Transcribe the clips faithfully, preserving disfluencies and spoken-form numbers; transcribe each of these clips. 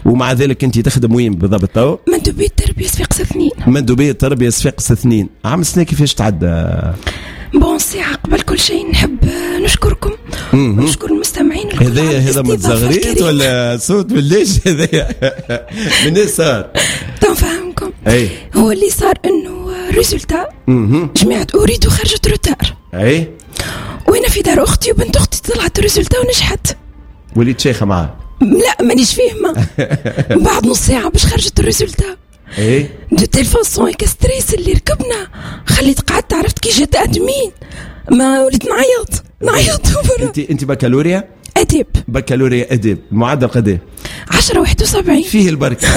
ومع ذلك انت تخدم وين بالضبط تو؟ مندوبية تربية صفاقس اثنين. مندوبية تربية صفاقس اثنين. عام سنة كيفاش تعدى؟ بون ساعة قبل كل شيء نحب نشكركم ونشكر المستمعين. هذا هذا متزغريت ولا صوت بالليش هذا من ايه صار؟ تنفهمكم. اي هو اللي صار انه ريزولتا جماعة اريد خرجت روتار. اي وانا في دار اختي وبنت اختي طلعت ريزولتا ونجحت. وليت شيخة معاه؟ لا مانيش فاهمة. بعد نص ساعة باش خرجت الريزولتا. ايه دو تيل فاصون كستريس اللي ركبنا خليت قعدت عرفت كي جات ادمين ما وليت نعيط نعيط. انت انت بكالوريا ادب. بكالوريا ادب المعدل قد عشرة واحد وسبعين. فيه البركه.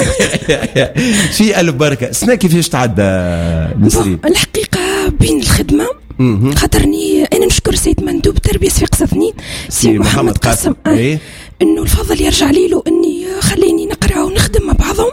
في الف بركه. سنة كيفاش تعدى نسرين؟ الحقيقه بين الخدمه خاطرني انا نشكر سيد مندوب تربيه صفاقس اثنين سي محمد قاسم ايه انه الفضل يرجع لي له اني خليني نقرا ونخدم مع بعضهم.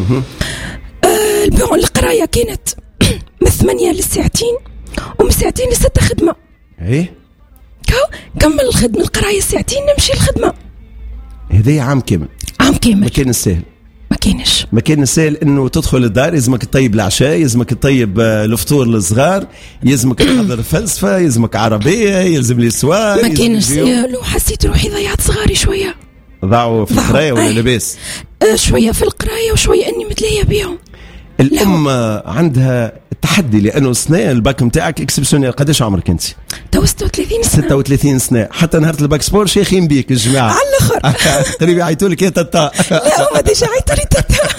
آه القرايه كانت من ثمانية للساعتين ومن ساعتين لستة خدمه. ايه كمل الخدمه القرايه ساعتين نمشي الخدمه. هذا عام كامل. عام كامل. ما كان سهل. ما كانش ما كان سهل انه تدخل الدار يلزمك تطيب العشاء يلزمك تطيب الفطور للصغار يلزمك تحضر فلسفه يلزمك عربيه يلزم لي سواق. ما كانش لو حسيت روحي ضيعت صغاري شويه. ضاعوا في القرايه ولا لاباس؟ آه شويه في القرايه وشويه اني متلهيه بهم. الام عندها التحدي لانه سنه الباك نتاعك اكسبسيونيل. قداش عمرك انت؟ تو ستة وثلاثين سنه. ستة وثلاثين سنه. حتى نهار الباك سبور شيخين بيك الجماعه على الاخر. قريب يعيطوا لك يا تتا. لا هما ديجا عيطوا لي تتا.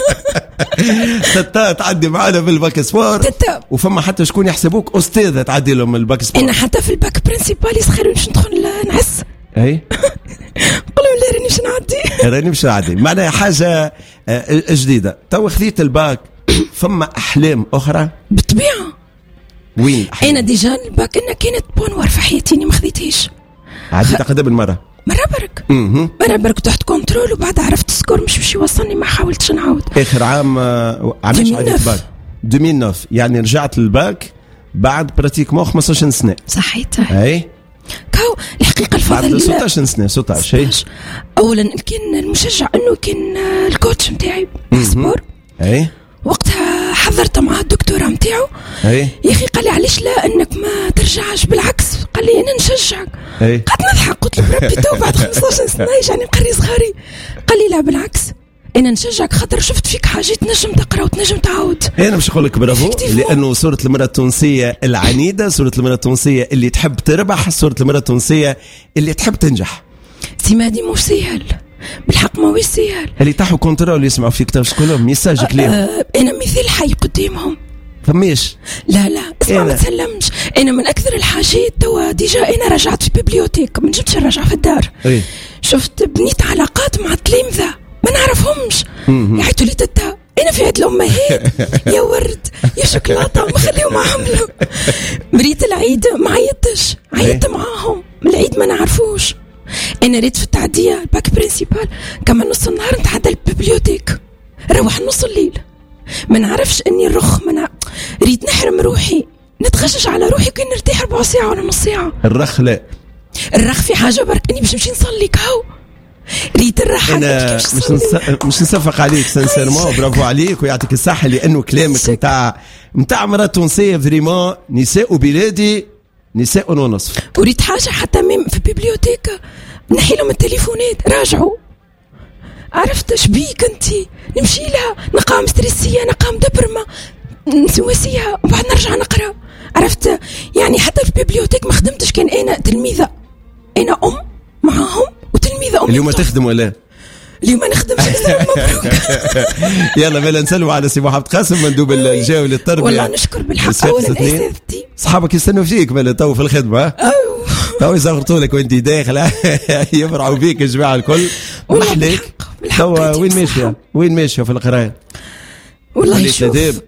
تتا تعدي معنا بالباك سبور تتا. وفما حتى شكون يحسبوك استاذه تعدي لهم الباك سبور. انا حتى في الباك برينسيبال يسخروا باش ندخل نعس. اي قولوا لا راني باش نعدي. راني باش نعدي معناها حاجه جديده. تو خذيت الباك فما احلام اخرى بالطبيعه. وين أحلام؟ انا ديجا الباك انا كانت بونوار في حياتي ما خذيتهاش. عديت قدام المره مرة برك مرة برك تحت كنترول وبعد عرفت السكور مش باش يوصلني ما حاولتش نعاود. اخر عام عملت عديت باك ألفين وتسعة يعني رجعت للباك بعد براتيكمون خمسطاش سنه. صحيتها. اي كاو الحقيقه الفضل بعد ستطاش سنه ستطاش. اي اولا كان المشجع انه كان الكوتش نتاعي سبور. اي وقتها حضرت مع الدكتوره نتاعو. اي يا اخي قال لي علاش لا انك ما ترجعش بالعكس. قال لي انا نشجعك. قعدت نضحك قلت له بربي تو بعد خمسطاش سنه يعني نقري صغاري. قال لي لا بالعكس انا نشجعك خاطر شفت فيك حاجه تنجم تقرا وتنجم تعاود. انا مش نقول لك برافو لانه صوره المراه التونسيه العنيده صوره المراه التونسيه اللي تحب تربح صوره المراه التونسيه اللي تحب تنجح. سيمادي مش سهل بالحق ما هو سهل. اللي تحوا كنترول يسمعوا فيك تاش كلهم ميساجك ليهم. أه انا مثال حي قدامهم. فماش لا لا اسمع ما تسلمش. انا من اكثر الحاجات توا ديجا انا رجعت في بيبليوتيك ما نجمتش نرجع في الدار. ايه؟ شفت بنيت علاقات مع التلامذه ما نعرفهمش يعيطوا لي تتا انا في عيد الامهات يا ورد يا شوكولاته ما خليهم عملوا. مريت العيد ما عيطتش عيطت معاهم من العيد ما نعرفوش. انا ريت في التعديه الباك برينسيبال كما نص النهار نتعدى البيبليوتيك نروح نص الليل ما نعرفش اني الرخ ما ريت نحرم روحي نتغشش على روحي كي نرتاح ربع ساعه ولا نص ساعه. الرخ لا الرخ في حاجه برك اني باش نمشي نصلي كاو ريت الراحه. انا مش نص... مش نصفق عليك سانسيرمون برافو عليك ويعطيك الصحه لانه كلامك نتاع نتاع مراه تونسيه فريمون نساء بلادي نساء ونصف. وريت حاجه حتى ميم في البيبليوتيك نحي لهم التليفونات راجعوا عرفت شبيك انتي نمشي لها نقام ستريسيه نقام دبرمه نسواسيها وبعد نرجع نقرا عرفت يعني. حتى في البيبليوتيك ما خدمتش كان انا تلميذه انا ام معاهم وتلميذه ام. اليوم تخدم ولا اليوم ما نخدمش. مبروك. يلا بلا نسلموا على سي محمد قاسم مندوب الجاوي للتربيه. والله نشكر بالحق اولا اساتذتي صحابك يستنوا فيك بلا تو في الخدمه. تو يزغرطوا لك وانت داخله يفرحوا بيك الجماعه الكل. محليك تو وين ماشيه وين ماشيه في القرايه؟ والله شوف الاداب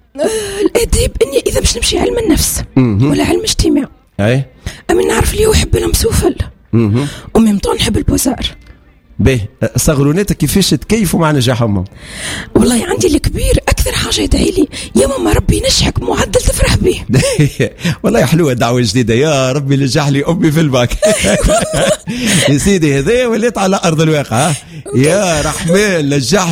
الاداب اني اذا باش نمشي علم النفس ولا علم اجتماع اي امين نعرف اللي هو يحب المسوفل وميمطون نحب البوزار. باهي صغروناتك كيفاش تكيفوا مع نجاحهم؟ والله عندي الكبير اكثر حاجه يدعي لي يا ماما ربي ينجحك معدل تفرح به. والله حلوه دعوه جديده يا ربي نجح لي امي في الباك. يا سيدي هذا وليت على ارض الواقع. يا رحمن نجح